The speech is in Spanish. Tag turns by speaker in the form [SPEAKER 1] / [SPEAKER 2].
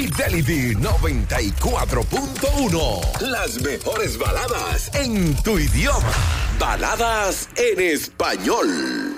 [SPEAKER 1] Fidelity 94.1. Las mejores baladas en tu idioma. Baladas en español.